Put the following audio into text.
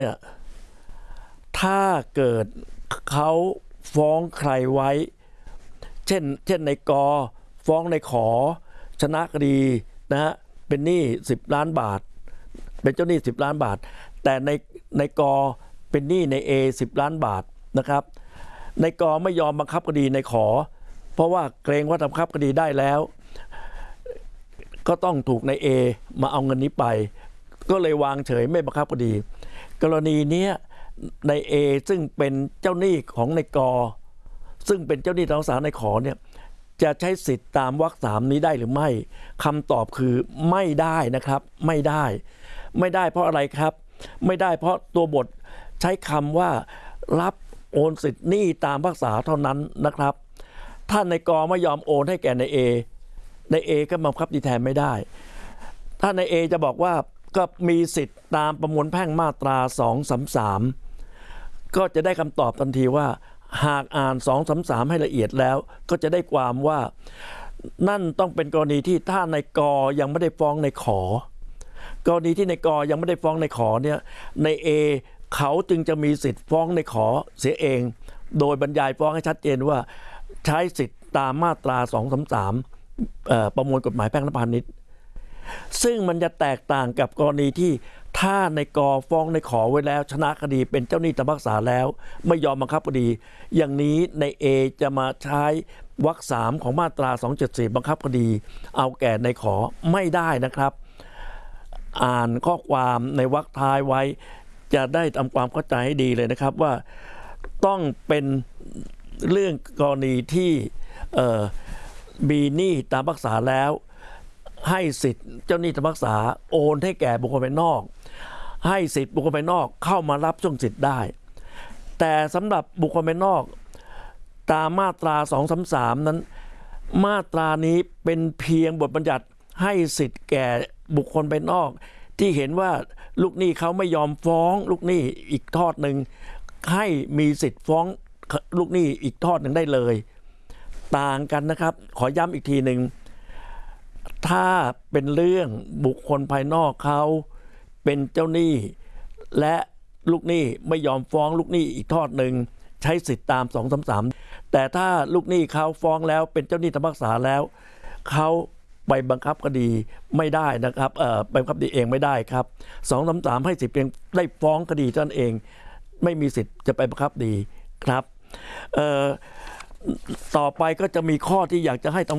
เนี่ยถ้าเกิดเขาฟ้องใครไว้เช่นในกอฟ้องในขอชนะคดีนะฮะเป็นหนี้10 ล้านบาทเป็นเจ้าหนี้10 ล้านบาทแต่ในกอเป็นหนี้ใน A 10 ล้านบาทนะครับในกอไม่ยอมบังคับคดีในขอเพราะว่าเกรงว่าบังคับคดีได้แล้วก็ต้องถูกใน A มาเอาเงินนี้ไปก็เลยวางเฉยไม่บังคับคดีกรณีนี้ใน A ซึ่งเป็นเจ้าหนี้ของในกอซึ่งเป็นเจ้าหนี้ทางศาลในขอเนี่ยจะใช้สิทธิ์ตามวรรค 3นี้ได้หรือไม่คำตอบคือไม่ได้นะครับไม่ได้เพราะอะไรครับไม่ได้เพราะตัวบทใช้คำว่ารับโอนสิทธิ์หนี้ตามวรรค 3เท่านั้นนะครับถ้าในกอไม่ยอมโอนให้แก่ใน A ก็บังคับดีแทนไม่ได้ถ้าใน A จะบอกว่าก็มีสิทธิ์ตามประมวลแพ่งมาตรา233ก็จะได้คำตอบทันทีว่าหากอ่าน233ให้ละเอียดแล้วก็จะได้ความว่านั่นต้องเป็นกรณีที่ถ้าในกอยังไม่ได้ฟ้องในขอกรณีที่ในกอยังไม่ได้ฟ้องในขอเนี่ยใน A เขาจึงจะมีสิทธิ์ฟ้องในขอเสียเองโดยบรรยายฟ้องให้ชัดเจนว่าใช้สิทธิ์ตามมาตรา233ประมวลกฎหมายแพ่งและพาณิชย์ซึ่งมันจะแตกต่างกับกรณีที่ถ้าในกอฟ้องในขอไว้แล้วชนะคดีเป็นเจ้าหนี้ตามวรรค 3แล้วไม่ยอมบังคับคดีอย่างนี้ใน A จะมาใช้วรรค 3ของมาตรา274บังคับคดีเอาแก่ในขอไม่ได้นะครับอ่านข้อความในวรรคท้ายไว้จะได้ทำความเข้าใจให้ดีเลยนะครับว่าต้องเป็นเรื่องกรณีที่มีหนี้ตามวรรค 3แล้วให้สิทธิ์เจ้าหนี้ตามวรรค 3โอนให้แก่บุคคลภายนอกให้สิทธิ์บุคคลภายนอกเข้ามารับช่วงสิทธิ์ได้แต่สำหรับบุคคลภายนอกตามมาตรา233นั้นมาตรานี้เป็นเพียงบทบัญญัติให้สิทธิ์แก่บุคคลภายนอกที่เห็นว่าลูกหนี้เขาไม่ยอมฟ้องลูกหนี้อีกทอดหนึ่งให้มีสิทธิ์ฟ้องลูกหนี้อีกทอดหนึ่งได้เลยต่างกันนะครับขอย้ำอีกทีหนึ่งถ้าเป็นเรื่องบุคคลภายนอกเขาเป็นเจ้าหนี้และลูกหนี้ไม่ยอมฟ้องลูกหนี้อีกทอดหนึ่งใช้สิทธิ์ตาม233แต่ถ้าลูกหนี้เขาฟ้องแล้วเป็นเจ้าหนี้ตามวรรค 3แล้วเขาไปบังคับคดีไม่ได้นะครับไปบังคับคดีเองไม่ได้ครับ233ให้สิทธิ์เพียงได้ฟ้องคดีเท่านั้นเองไม่มีสิทธิ์จะไปบังคับคดีครับต่อไปก็จะมีข้อที่อยากจะให้